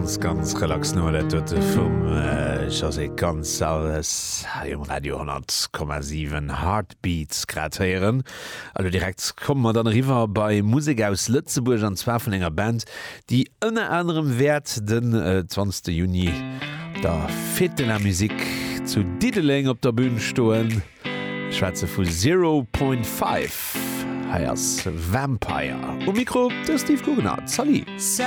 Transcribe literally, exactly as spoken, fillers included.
ganz ganz relax no der tote vum äh, se ganz alles im Radio hundert Komma sieben Heartbeats gratieren. Also direkt kommen wir dann rüber bei Musik aus Lützeburg an zwar von enger Band, die unter anderem Wert den äh, zwanzigsten Juni da fit in der Musik zu Dideling op der Bühne stoen. Schweizer vu zero Point five heiers Vampire. O Mikro der Steve Kugenhardt. Salut.